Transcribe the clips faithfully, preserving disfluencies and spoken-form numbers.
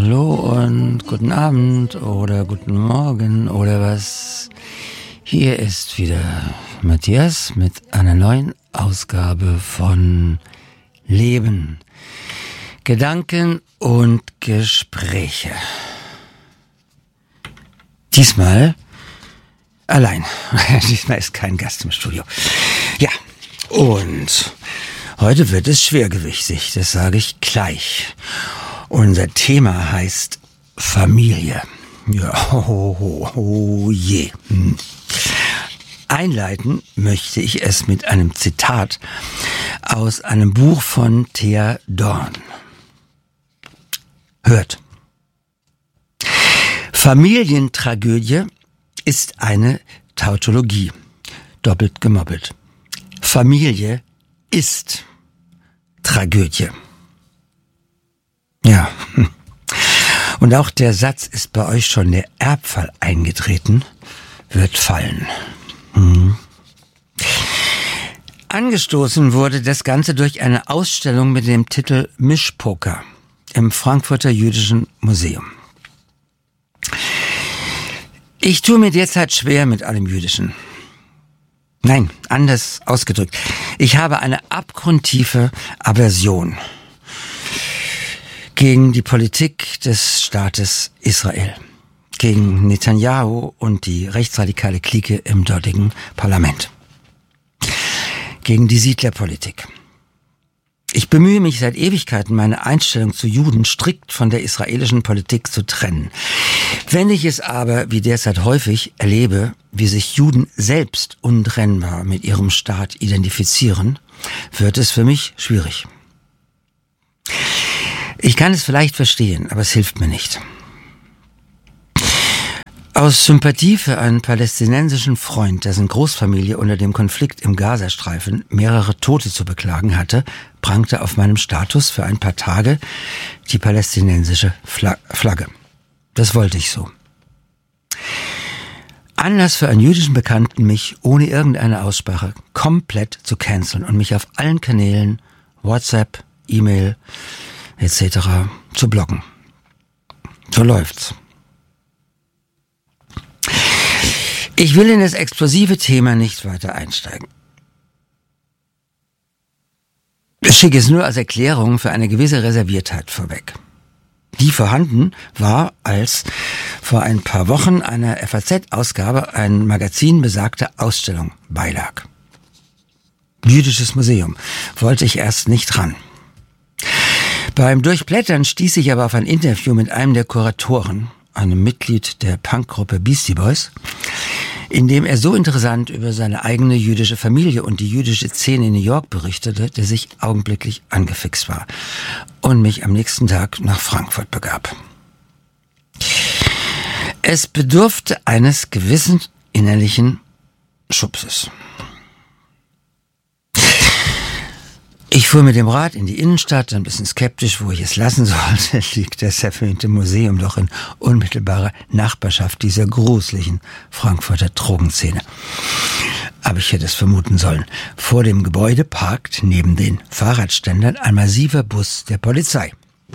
Hallo und guten Abend oder guten Morgen oder was. Hier ist wieder Matthias mit einer neuen Ausgabe von Leben, Gedanken und Gespräche. Diesmal allein. Diesmal ist kein Gast im Studio. Ja, und heute wird es schwergewichtig, das sage ich gleich. Unser Thema heißt Familie. Ja, oh, oh, oh je. Hm. Einleiten möchte ich es mit einem Zitat aus einem Buch von Thea Dorn. Hört. Familientragödie ist eine Tautologie. Doppelt gemoppelt. Familie ist Tragödie. Ja. Und auch der Satz, ist bei euch schon der Erbfall eingetreten, wird fallen. Hm. Angestoßen wurde das Ganze durch eine Ausstellung mit dem Titel Mischpoker im Frankfurter Jüdischen Museum. Ich tue mir derzeit schwer mit allem Jüdischen. Nein, anders ausgedrückt. Ich habe eine abgrundtiefe Aversion gegen die Politik des Staates Israel, gegen Netanyahu und die rechtsradikale Clique im dortigen Parlament, gegen die Siedlerpolitik. Ich bemühe mich seit Ewigkeiten, meine Einstellung zu Juden strikt von der israelischen Politik zu trennen. Wenn ich es aber, wie derzeit häufig, erlebe, wie sich Juden selbst untrennbar mit ihrem Staat identifizieren, wird es für mich schwierig. Ich kann es vielleicht verstehen, aber es hilft mir nicht. Aus Sympathie für einen palästinensischen Freund, dessen Großfamilie unter dem Konflikt im Gazastreifen mehrere Tote zu beklagen hatte, prangte auf meinem Status für ein paar Tage die palästinensische Flagge. Das wollte ich so. Anlass für einen jüdischen Bekannten, mich ohne irgendeine Aussprache komplett zu canceln und mich auf allen Kanälen, WhatsApp, E-Mail et cetera zu blocken. So läuft's. Ich will in das explosive Thema nicht weiter einsteigen. Ich schicke es nur als Erklärung für eine gewisse Reserviertheit vorweg. Die vorhanden war, als vor ein paar Wochen einer F A Z-Ausgabe ein Magazin besagte Ausstellung beilag. Jüdisches Museum. Wollte ich erst nicht ran. Beim Durchblättern stieß ich aber auf ein Interview mit einem der Kuratoren, einem Mitglied der Punkgruppe Beastie Boys, in dem er so interessant über seine eigene jüdische Familie und die jüdische Szene in New York berichtete, dass ich augenblicklich angefixt war und mich am nächsten Tag nach Frankfurt begab. Es bedurfte eines gewissen innerlichen Schubses. Ich fuhr mit dem Rad in die Innenstadt, ein bisschen skeptisch, wo ich es lassen sollte, liegt das erwähnte Museum doch in unmittelbarer Nachbarschaft dieser gruseligen Frankfurter Drogenszene. Aber ich hätte es vermuten sollen. Vor dem Gebäude parkt neben den Fahrradständern ein massiver Bus der Polizei.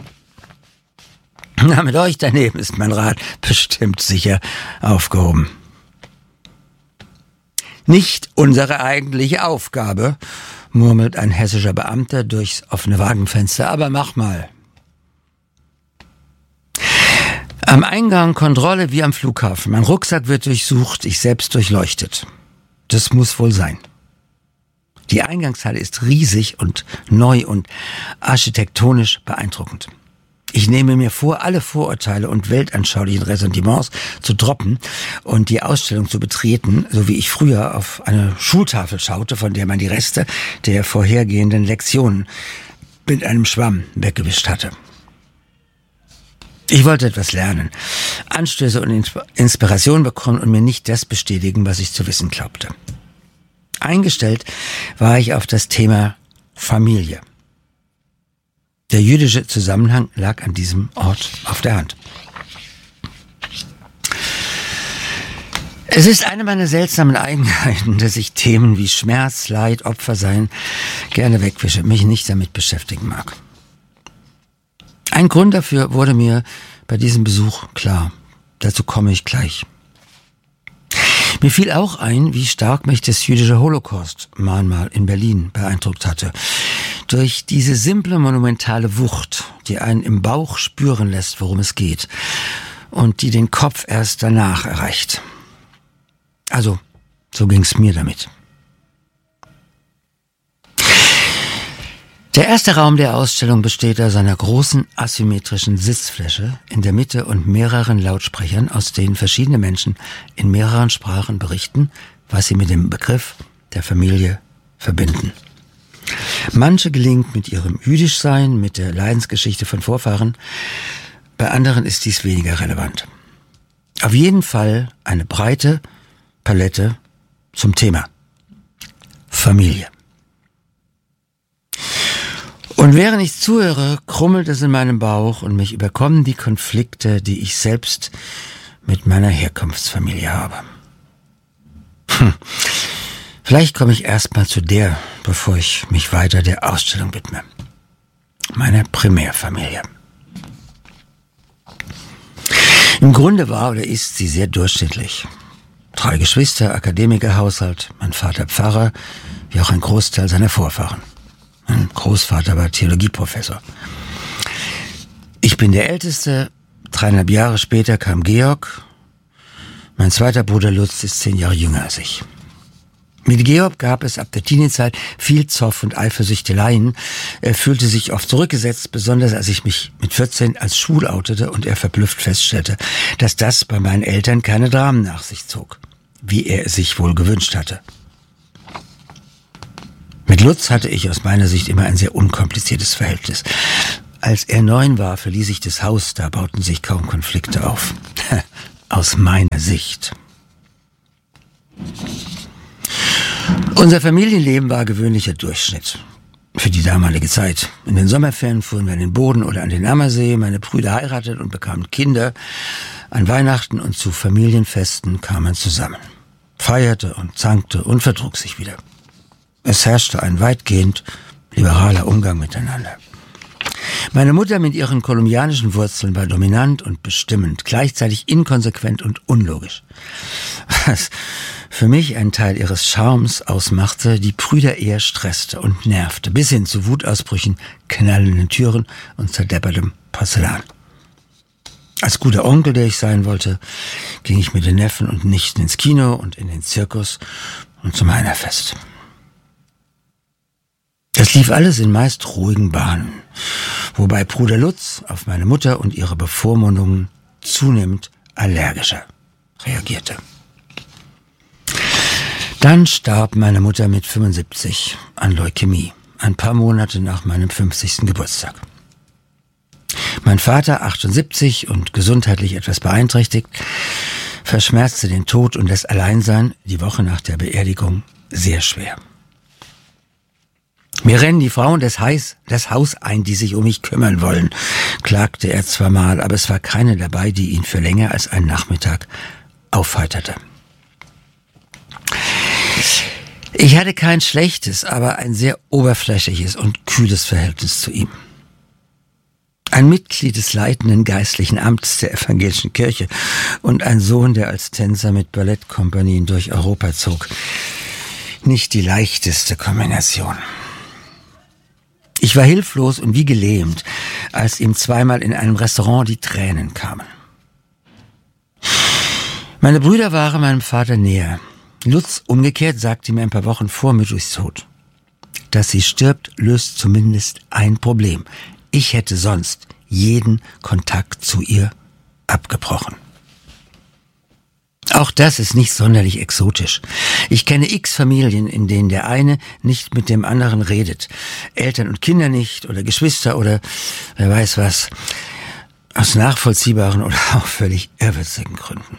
Na, mit euch daneben ist mein Rad bestimmt sicher aufgehoben. Nicht unsere eigentliche Aufgabe, murmelt ein hessischer Beamter durchs offene Wagenfenster, aber mach mal. Am Eingang Kontrolle wie am Flughafen. Mein Rucksack wird durchsucht, ich selbst durchleuchtet. Das muss wohl sein. Die Eingangshalle ist riesig und neu und architektonisch beeindruckend. Ich nehme mir vor, alle Vorurteile und weltanschaulichen Ressentiments zu droppen und die Ausstellung zu betreten, so wie ich früher auf eine Schultafel schaute, von der man die Reste der vorhergehenden Lektionen mit einem Schwamm weggewischt hatte. Ich wollte etwas lernen, Anstöße und Inspiration bekommen und mir nicht das bestätigen, was ich zu wissen glaubte. Eingestellt war ich auf das Thema Familie. Der jüdische Zusammenhang lag an diesem Ort auf der Hand. Es ist eine meiner seltsamen Eigenheiten, dass ich Themen wie Schmerz, Leid, Opfersein gerne wegwische, mich nicht damit beschäftigen mag. Ein Grund dafür wurde mir bei diesem Besuch klar. Dazu komme ich gleich. Mir fiel auch ein, wie stark mich das jüdische Holocaust-Mahnmal in Berlin beeindruckt hatte. Durch diese simple, monumentale Wucht, die einen im Bauch spüren lässt, worum es geht, und die den Kopf erst danach erreicht. Also, so ging's mir damit. Der erste Raum der Ausstellung besteht aus einer großen asymmetrischen Sitzfläche in der Mitte und mehreren Lautsprechern, aus denen verschiedene Menschen in mehreren Sprachen berichten, was sie mit dem Begriff der Familie verbinden. Manche gelingt mit ihrem Jüdischsein, mit der Leidensgeschichte von Vorfahren, bei anderen ist dies weniger relevant. Auf jeden Fall eine breite Palette zum Thema Familie. Und während ich zuhöre, krummelt es in meinem Bauch und mich überkommen die Konflikte, die ich selbst mit meiner Herkunftsfamilie habe. Hm. Vielleicht komme ich erstmal zu der, bevor ich mich weiter der Ausstellung widme. Meine Primärfamilie. Im Grunde war oder ist sie sehr durchschnittlich. Drei Geschwister, Akademikerhaushalt, mein Vater Pfarrer, wie auch ein Großteil seiner Vorfahren. Mein Großvater war Theologieprofessor. Ich bin der Älteste. Dreieinhalb Jahre später kam Georg. Mein zweiter Bruder Lutz ist zehn Jahre jünger als ich. Mit Georg gab es ab der Teenie-Zeit viel Zoff und Eifersüchteleien. Er fühlte sich oft zurückgesetzt, besonders als ich mich mit vierzehn als schwul outete und er verblüfft feststellte, dass das bei meinen Eltern keine Dramen nach sich zog, wie er es sich wohl gewünscht hatte. Mit Lutz hatte ich aus meiner Sicht immer ein sehr unkompliziertes Verhältnis. Als er neun war, verließ ich das Haus, da bauten sich kaum Konflikte auf. Aus meiner Sicht. Unser Familienleben war gewöhnlicher Durchschnitt. Für die damalige Zeit. In den Sommerferien fuhren wir an den Boden oder an den Ammersee. Meine Brüder heirateten und bekamen Kinder. An Weihnachten und zu Familienfesten kam man zusammen. Feierte und zankte und vertrug sich wieder. Es herrschte ein weitgehend liberaler Umgang miteinander. Meine Mutter mit ihren kolumbianischen Wurzeln war dominant und bestimmend, gleichzeitig inkonsequent und unlogisch. Was für mich einen Teil ihres Charmes ausmachte, die Brüder eher stresste und nervte, bis hin zu Wutausbrüchen, knallenden Türen und zerdeppertem Porzellan. Als guter Onkel, der ich sein wollte, ging ich mit den Neffen und Nichten ins Kino und in den Zirkus und zum Heinerfest. Das lief alles in meist ruhigen Bahnen, wobei Bruder Lutz auf meine Mutter und ihre Bevormundungen zunehmend allergischer reagierte. Dann starb meine Mutter mit fünfundsiebzig an Leukämie, ein paar Monate nach meinem fünfzigsten Geburtstag. Mein Vater, achtundsiebzig und gesundheitlich etwas beeinträchtigt, verschmerzte den Tod und das Alleinsein die Woche nach der Beerdigung sehr schwer. Mir rennen die Frauen des, Heis, des Haus ein, die sich um mich kümmern wollen, klagte er zwar mal, aber es war keine dabei, die ihn für länger als einen Nachmittag aufheiterte. Ich hatte kein schlechtes, aber ein sehr oberflächliches und kühles Verhältnis zu ihm. Ein Mitglied des leitenden geistlichen Amts der evangelischen Kirche und ein Sohn, der als Tänzer mit Ballettkompanien durch Europa zog. Nicht die leichteste Kombination. Ich war hilflos und wie gelähmt, als ihm zweimal in einem Restaurant die Tränen kamen. Meine Brüder waren meinem Vater näher. Lutz umgekehrt sagte mir ein paar Wochen vor Mythos Tod. Dass sie stirbt, löst zumindest ein Problem. Ich hätte sonst jeden Kontakt zu ihr abgebrochen. Auch das ist nicht sonderlich exotisch. Ich kenne x Familien, in denen der eine nicht mit dem anderen redet. Eltern und Kinder nicht oder Geschwister oder wer weiß was. Aus nachvollziehbaren oder auch völlig irrwitzigen Gründen.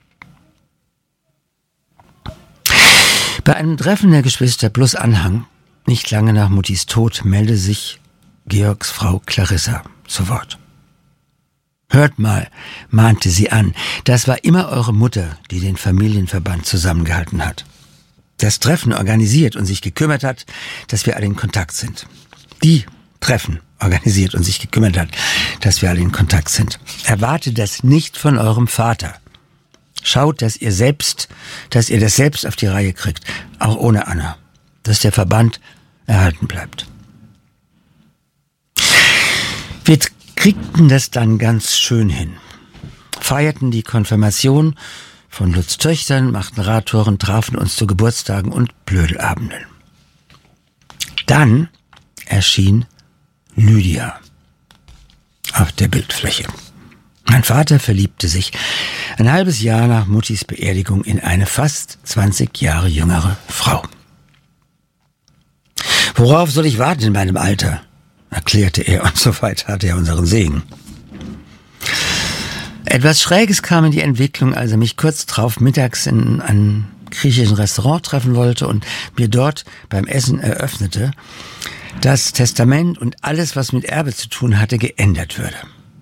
Bei einem Treffen der Geschwister plus Anhang, nicht lange nach Muttis Tod, meldete sich Georgs Frau Clarissa zu Wort. Hört mal, mahnte sie an, das war immer eure Mutter, die den Familienverband zusammengehalten hat. Das Treffen organisiert und sich gekümmert hat, dass wir alle in Kontakt sind. Die Treffen organisiert und sich gekümmert hat, dass wir alle in Kontakt sind. Erwartet das nicht von eurem Vater. Schaut, dass ihr selbst, dass ihr das selbst auf die Reihe kriegt, auch ohne Anna, dass der Verband erhalten bleibt. Wir kriegten das dann ganz schön hin. Feierten die Konfirmation von Lutz Töchtern, machten Radtouren, trafen uns zu Geburtstagen und Blödelabenden. Dann erschien Lydia auf der Bildfläche. Mein Vater verliebte sich ein halbes Jahr nach Muttis Beerdigung in eine fast zwanzig Jahre jüngere Frau. Worauf soll ich warten in meinem Alter? Erklärte er, und soweit hatte er unseren Segen. Etwas Schräges kam in die Entwicklung, als er mich kurz drauf mittags in einem griechischen Restaurant treffen wollte und mir dort beim Essen eröffnete, dass Testament und alles, was mit Erbe zu tun hatte, geändert würde.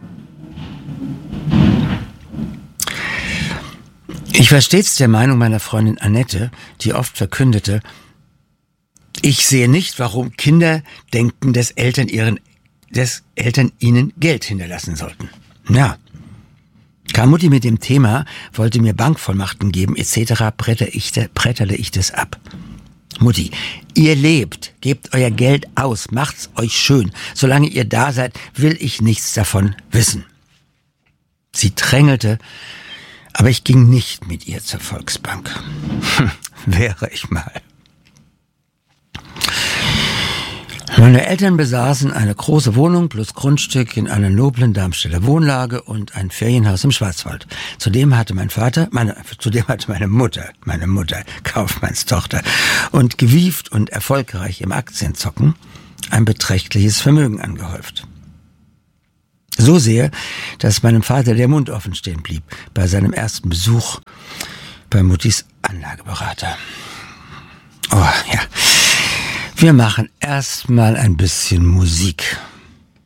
Ich war stets der Meinung meiner Freundin Annette, die oft verkündete, ich sehe nicht, warum Kinder denken, dass Eltern ihren, dass Eltern ihnen Geld hinterlassen sollten. Ja. Kam Mutti mit dem Thema, wollte mir Bankvollmachten geben, et cetera, bretterte ich, bretterte ich das ab. Mutti, ihr lebt, gebt euer Geld aus, macht's euch schön. Solange ihr da seid, will ich nichts davon wissen. Sie drängelte, aber ich ging nicht mit ihr zur Volksbank. Hm, wäre ich mal. Meine Eltern besaßen eine große Wohnung plus Grundstück in einer noblen Darmstädter Wohnlage und ein Ferienhaus im Schwarzwald. Zudem hatte mein Vater, meine, zudem hatte meine Mutter, meine Mutter, Kaufmannstochter und gewieft und erfolgreich im Aktienzocken, ein beträchtliches Vermögen angehäuft. So sehr, dass meinem Vater der Mund offen stehen blieb bei seinem ersten Besuch bei Muttis Anlageberater. Oh ja. Wir machen erstmal ein bisschen Musik.